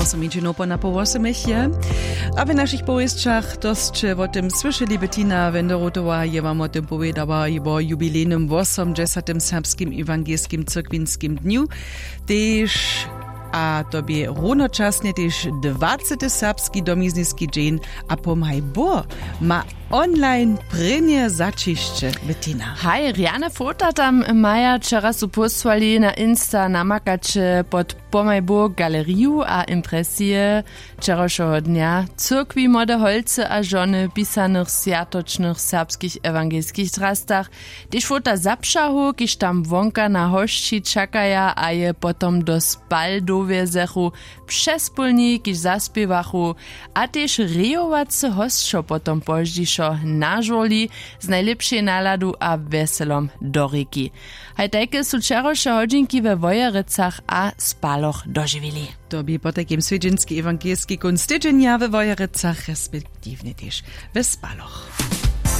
8 na po 8 je. A w naszych powieściach dość o tym słyszeli Bettina Wenderotowa, je wam o tym powiedziała i o jubilejnym 80. serbskim ewangelskim cyrkwinskim dniu. Też a tobie równoczasnie też 20. serbski domizniski dzień, a pomaj bo ma online prenie začišće, Bettina. Hej, rjane fota tam maja včera su posłali na Insta namakače pod pomajbo galeriju a impresije včerašoho dnia cyrkwi młode holce a żony pisanych sjatočnych serbskich ewangelskich drastach, gdyż fota zapšahu, kiž tam wonka na hošči čakaja a je potom do spal dovjezechu přespolni, kiž zaspiewachu, a tež rejovace hostšo potom poždiš na žoli z najlepšej náladu a veselom do rieky. Haj tajke sú včerašie hodinky ve Wojerecach a Spaloch doživili. To by po takim svedženský evangelský kunst tydzienia we Wojerecach, respektívne też we Spaloch.